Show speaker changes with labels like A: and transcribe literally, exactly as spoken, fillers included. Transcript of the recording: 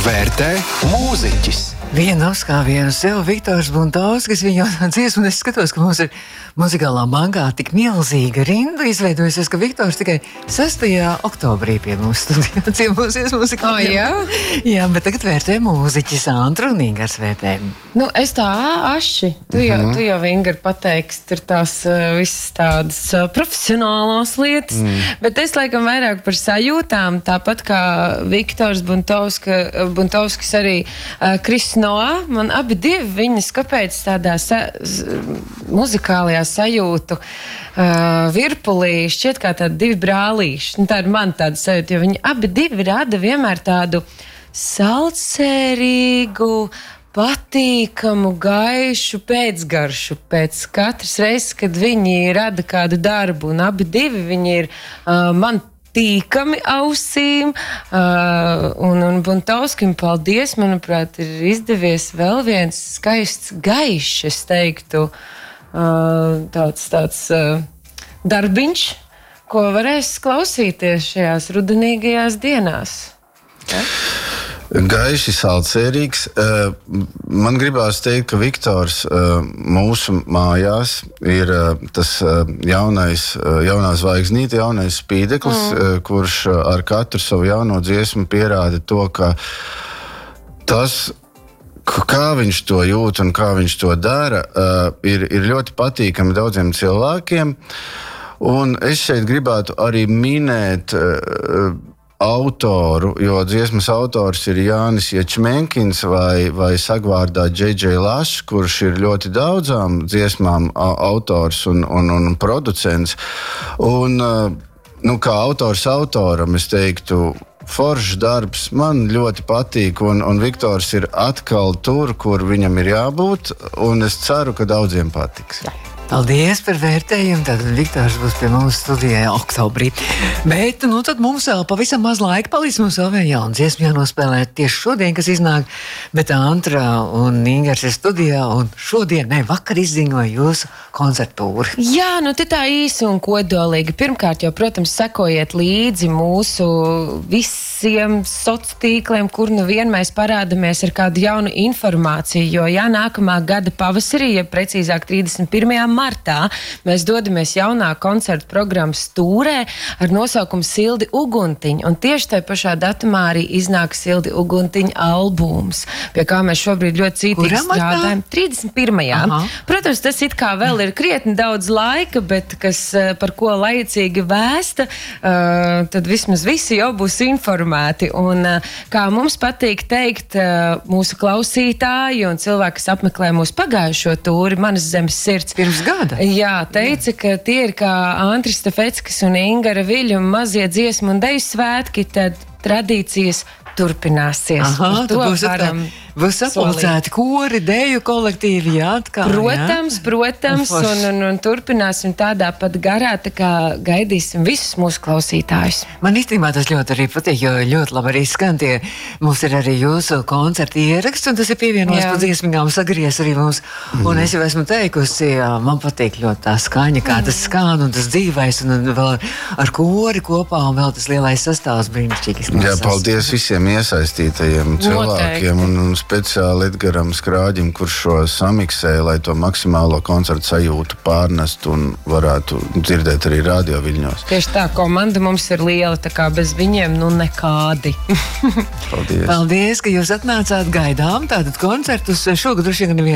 A: Vērtē mūziķis.
B: Vienu uzkāvienu sev Viktors Buntovskis, viņa dziesmu, un es skatos, ka mums ir muzikālā bankā tik milzīga rinda izveidojusies, ka Viktors tikai sestajā oktobrī pie mums studijā ciemosies muzikālajā.
C: Oh, jā?
B: Jā, bet tagad vērtē mūziķis Antru un Ingars vērtējumu.
C: Nu, es tā aši. Tu jau, mm. tu jau Ingar, pateiksi, tur tās uh, visas tādas uh, profesionālās lietas, mm. bet es laikam vairāk par sajūtām, tāpat kā Viktors Buntovska, Buntovskis arī uh, Kris Noā, man abi divi viņas kāpēc tādā sa muzikālajā sajūtu uh, virpulī šķiet kā tādi divi brālīši. Nu, tā ir man tāda sajūta, jo viņi abi divi rada vienmēr tādu saldsērīgu, patīkamu, gaišu pēcgaršu pēc katras reizes, kad viņi rada kādu darbu, un abi divi viņi ir uh, man tīkami ausīm, uh, un, un Buntovskim paldies, manuprāt, ir izdevies vēl viens skaists gaišs, es teiktu, uh, tāds, tāds uh, darbiņš, ko varēs klausīties šajās rudenīgajās dienās. Ja?
D: Gaiši saldsērīgs. Man gribās teikt, ka Viktors mūsu mājās ir tas jaunais, jaunā zvaigznīte, jaunais spīdeklis, mm. kurš ar katru savu jauno dziesmu pierāda to, ka tas, kā viņš to jūt un kā viņš to dara, ir, ir ļoti patīkami daudziem cilvēkiem. Un es šeit gribētu arī minēt autoru, jo dziesmas autors ir Jānis Ječmenkins vai, vai sagvārdā Džei Džei Lašs, kurš ir ļoti daudzām dziesmām autors un, un, un producents. Un, nu, kā autors autoram, es teiktu, foršs darbs, man ļoti patīk, un, un Viktors ir atkal tur, kur viņam ir jābūt, un es ceru, ka daudziem patiks.
B: Paldies par vērtējumu. Tad Viktors būs pie mums studijā oktobrī. Bet, nu, tad mums vēl pavisam maz laika paliks. Mums vēl vēl jauna dziesma jānospēlē tieši šodien, kas iznāk. Bet Antra un Ingars ir studijā, un šodien, ne, vakar izziņoja jūsu koncertūru.
C: Jā, nu, te tā īsi un kodolīgi. Pirmkārt, jau, protams, sekojiet līdzi mūsu visiem soc tīkliem, kur nu vien mēs parādamies ar kādu jaunu informāciju, jo, jā, nākamā gada pavasarī, ja precīzāk trīsdesmit pirmajā martā, mēs dodamies jaunā koncertu programmas tūrē ar nosaukumu Sildi Uguntiņa, un tieši tajā pašā datumā arī iznāk Sildi Uguntiņa albums, pie kā mēs šobrīd ļoti cītīgi strādājam. trīsdesmit pirmajā Aha. Protams, tas it kā vēl ir krietni daudz laika, bet kas par ko laicīgi vēsta, uh, tad vismaz visi jau būs informēti, un uh, kā mums patīk teikt uh, mūsu klausītāji un cilvēki, kas apmeklē mūsu pagājušo tūri, Manas zemes sirds,
B: pirms gada.
C: Jā, teica, ka tie ir kā Antris Stefeckis un Ingara Viļuma mazie dziesmu un deju svētki, tad tradīcijas turpināsies.
B: Aha, tu būs varam Būs sapulcēti kori, deju kolektīvi, jā, atkal,
C: Protams, jā? protams, un, un, un turpināsim tādā pat garā, tā kā gaidīsim visus mūsu klausītājus.
B: Man īstenībā tas ļoti arī patīk, jo ļoti labi arī skan tie, mums ir arī jūsu koncerti ieraksts, un tas ir pievienojis pa dziesmīgām sagries arī mums, mm. un es jau esmu teikusi, man patīk ļoti tā skaņa, kā mm. tas skan, un tas dzīvais, un, un vēl ar kori kopā, un vēl tas lielais sastāvs brīnišķīgi izklausās.
D: Jā, paldies visiem iesaistītajiem cilvēkiem, un, un speciāli Edgaram Skrāģim, kurš šo samiksēja, lai to maksimālo koncertu sajūtu pārnest un varētu dzirdēt arī radio viļņos.
C: Tieši tā, komanda mums ir liela, tā kā bez viņiem, nu, nekādi.
D: Paldies.
B: Paldies, ka jūs atnācāt gaidām tātad koncertus. Šogad droši vien